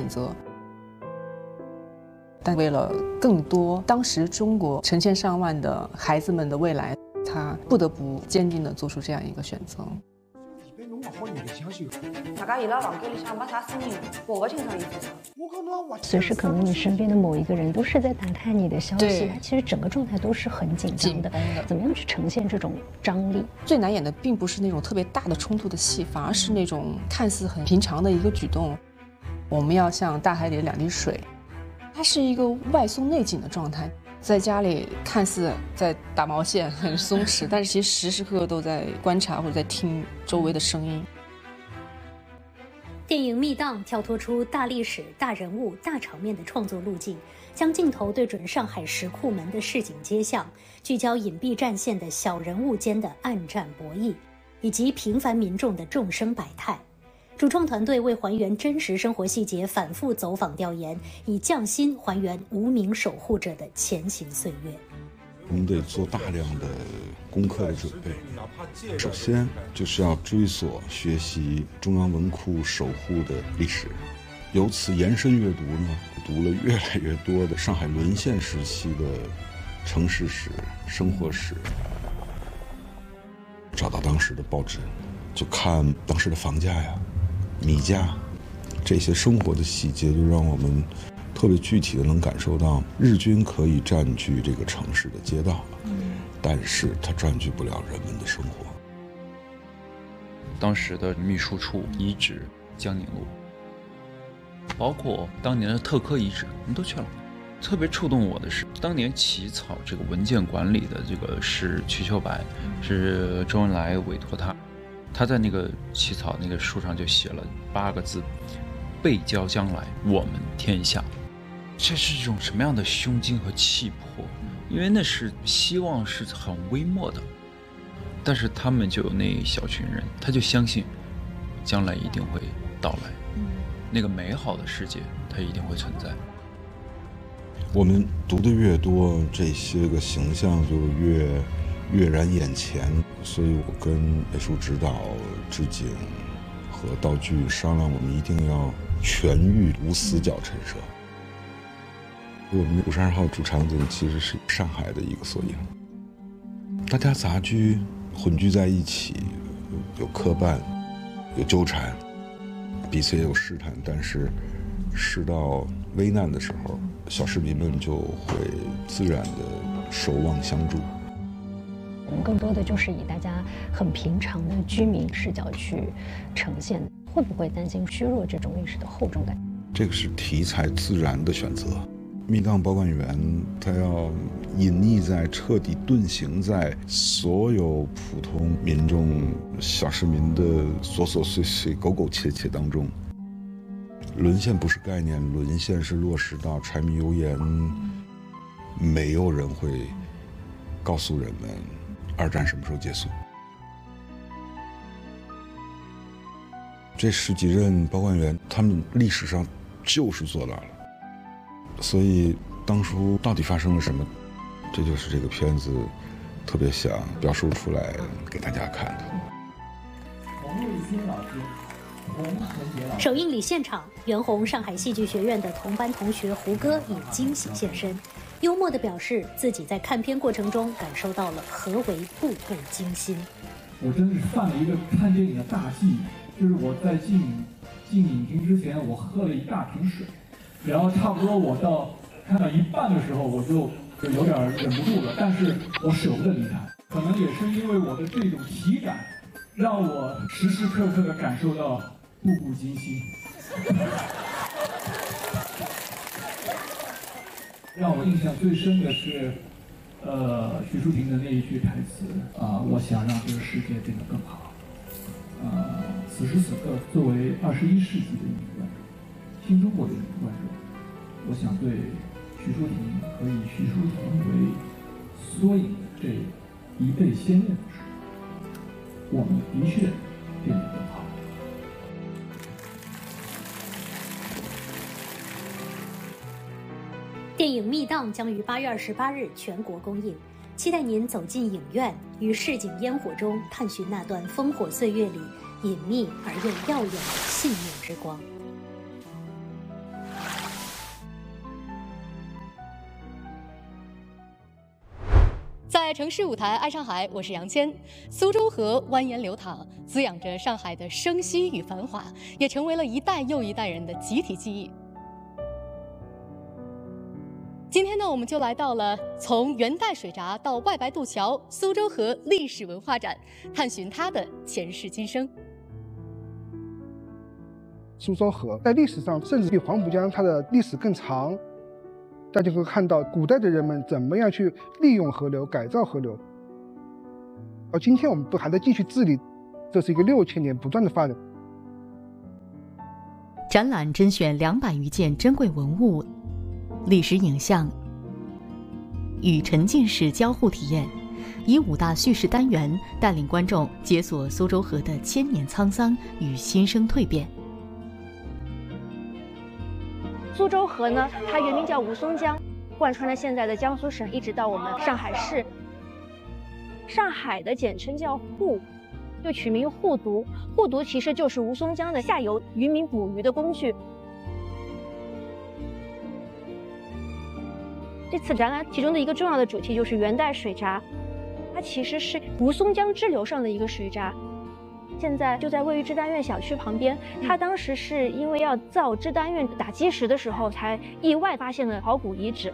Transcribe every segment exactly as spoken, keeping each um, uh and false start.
选择。但为了更多当时中国成千上万的孩子们的未来，他不得不坚定地做出这样一个选择。 大家伊拉房间里向没啥声音，我不清楚伊做啥。 随时可能你身边的某一个人都是在打探你的消息，他其实整个状态都是很紧张的。怎么样去呈现这种张力？ 最难演的并不是那种特别大的冲突的戏，反而是那种看似很平常的一个举动。我们要像大海里的两滴水，它是一个外松内紧的状态。在家里看似在打毛线很松弛，但是其实时时刻刻都在观察或者在听周围的声音。 电影《密档》跳脱出大历史、大人物、大场面的创作路径，将镜头对准上海石库门的市井街巷，聚焦隐蔽战线的小人物间的暗战博弈，以及平凡民众的众生百态。主创团队为还原真实生活细节，反复走访调研，以匠心还原无名守护者的前行岁月。 我们得做大量的功课的准备，首先就是要追索学习中央文库守护的历史，由此延伸阅读呢，读了越来越多的上海沦陷时期的城市史、生活史，找到当时的报纸，就看当时的房价呀、米价，这些生活的细节，就让我们特别具体的能感受到，日军可以占据这个城市的街道，但是它占据不了人们的生活。 当时的秘书处遗址江宁路，包括当年的特科遗址，我们都去了。特别触动我的是，当年起草这个文件管理的这个是瞿秋白，是周恩来委托他。他在那个起草那个书上就写了八个字：背交将来，我们天下。这是一种什么样的胸襟和气魄？因为那是希望是很微末的，但是他们就有那一小群人，他就相信将来一定会到来，那个美好的世界它一定会存在。 我们读的越多，这些个形象就越跃然眼前，所以我跟美术指导、置景和道具商量，我们一定要全域无死角陈设。我们五十二号主场景其实是上海的一个缩影，大家杂居混居在一起，有磕绊，有纠缠，彼此也有试探，但是事到危难的时候，小市民们就会自然的守望相助。 我们更多的就是以大家很平常的居民视角去呈现，会不会担心削弱这种历史的厚重感？ 这个是题材自然的选择。密档保管员他要隐匿在、彻底遁形在所有普通民众、小市民的琐琐碎碎、苟苟切切当中。沦陷不是概念，沦陷是落实到柴米油盐，没有人会告诉人们二战什么时候结束。这十几任保管员，他们历史上就是做到了。所以当初到底发生了什么，这就是这个片子特别想表述出来给大家看的。 首映礼现场，袁弘上海戏剧学院的同班同学胡歌也惊喜现身，幽默地表示自己在看片过程中感受到了何为步步惊心。 我真是犯了一个看电影的大忌，就是我在进进影厅之前，我喝了一大瓶水。然后差不多我到看到一半的时候，我就就有点忍不住了，但是我舍不得离开。可能也是因为我的这种体感，让我时时刻刻的感受到步步惊心。让我印象最深的是，呃，徐淑婷的那一句台词啊、呃，我想让这个世界变得更好。呃，此时此刻，作为二十一世纪的影观，新中国的影观众，我想对徐淑婷和以徐淑婷为缩影的这一辈先烈们说，我们的确变得更好。 电影《密档》将于八月二十八日全国公映，期待您走进影院，于市井烟火中探寻那段烽火岁月里隐秘而又耀眼的信念之光。 在城市舞台爱上海，我是杨谦。苏州河蜿蜒流淌，滋养着上海的生息与繁华，也成为了一代又一代人的集体记忆。今天呢，我们就来到了从元代水闸到外白渡桥苏州河历史文化展，探寻它的前世今生。 苏州河在历史上甚至比黄浦江它的历史更长，大家会看到古代的人们怎么样去利用河流、改造河流。而今天我们都还在继续治理，这是一个六千年不断的发展。 展览甄选两百余件珍贵文物、历史影像，与沉浸式交互体验，以五大叙事单元带领观众解锁苏州河的千年沧桑与新生蜕变。 苏州河呢，它原名叫吴淞江，贯穿了现在的江苏省，一直到我们上海市。上海的简称叫沪，就取名沪渎。沪渎其实就是吴淞江的下游渔民捕鱼的工具。这次展览其中的一个重要的主题就是元代水闸，它其实是吴淞江支流上的一个水闸。现在就在位于支丹苑小区旁边，他当时是因为要造支丹苑打基石的时候，才意外发现了考古遗址。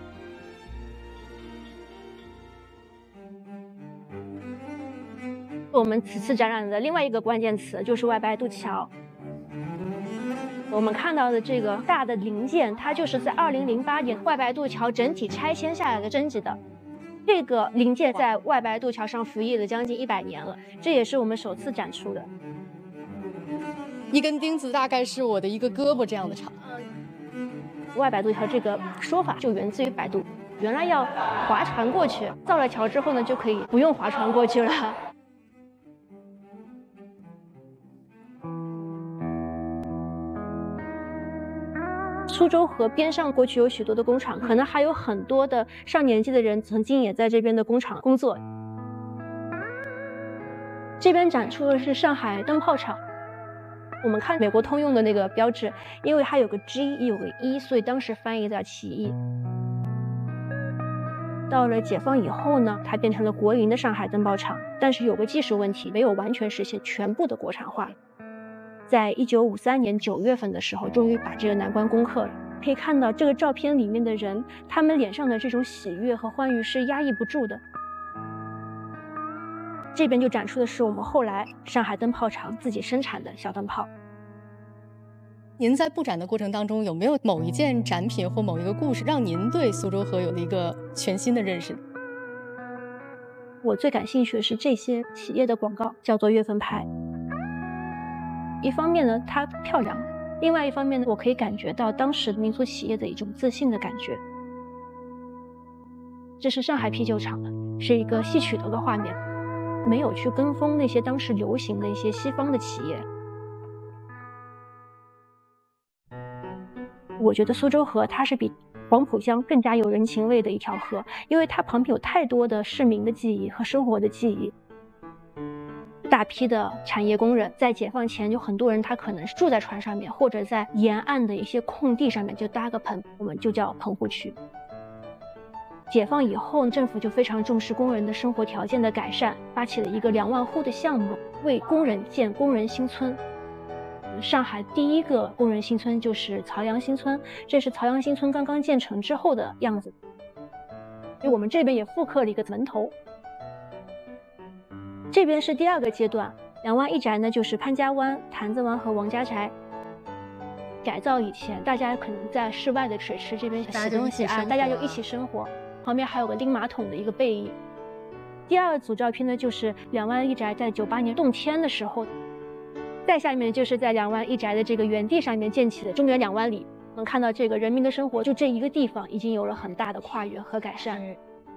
我们此次展览的另外一个关键词就是外白渡桥。我们看到的这个大的零件，它就是在二零零八年外白渡桥整体拆迁下来的征集的。这个零件在外白渡桥上服役了将近一百年了，这也是我们首次展出的。 一根钉子大概是我的一个胳膊这样的长。 外白渡桥这个说法就源自于百度，原来要划船过去，造了桥之后呢，就可以不用划船过去了。苏州河边上过去有许多的工厂，可能还有很多的上年纪的人曾经也在这边的工厂工作。这边展出的是上海灯泡厂。我们看美国通用的那个标志，因为它有个 G 也有个 E， 所以当时翻译有点歧义。到了解放以后呢，它变成了国营的上海灯泡厂，但是有个技术问题，没有完全实现全部的国产化。在一九五三年九月份的时候，终于把这个难关攻克了。可以看到这个照片里面的人，他们脸上的这种喜悦和欢愉是压抑不住的。这边就展出的是我们后来上海灯泡厂自己生产的小灯泡。 您在布展的过程当中，有没有某一件展品或某一个故事，让您对苏州河有了一个全新的认识？ 我最感兴趣的是这些企业的广告，叫做月份牌。一方面呢，它漂亮；另外一方面呢，我可以感觉到当时民族企业的一种自信的感觉。这是上海啤酒厂的，是一个戏曲头的画面，没有去跟风那些当时流行的一些西方的企业。我觉得苏州河它是比黄浦江更加有人情味的一条河，因为它旁边有太多的市民的记忆和生活的记忆。大批的产业工人在解放前，有很多人他可能是住在船上面，或者在沿岸的一些空地上面就搭个棚，我们就叫棚户区。解放以后，政府就非常重视工人的生活条件的改善，发起了一个两万户的项目，为工人建工人新村。上海第一个工人新村就是曹杨新村，这是曹杨新村刚刚建成之后的样子。所以我们这边也复刻了一个门头。这边是第二个阶段，两湾一宅呢，就是潘家湾、坛子湾和王家宅。改造以前，大家可能在室外的水池这边洗东西啊，大家就一起生活。旁边还有个拎马桶的一个背影。第二组照片呢，就是两湾一宅在九八年动迁的时候。再下面就是在两湾一宅的这个原地上面建起的中原两湾里，能看到这个人民的生活就这一个地方已经有了很大的跨越和改善。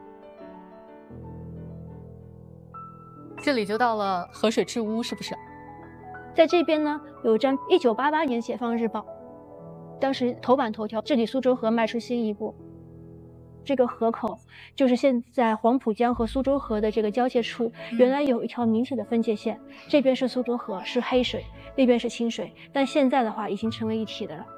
这里就到了河水之屋，是不是？ 在这边呢，有张一九八八年解放日报，当时头版头条，治理苏州河迈出新一步。这个河口就是现在黄浦江和苏州河的这个交界处，原来有一条明显的分界线，这边是苏州河，是黑水，那边是清水，但现在的话已经成为一体的了。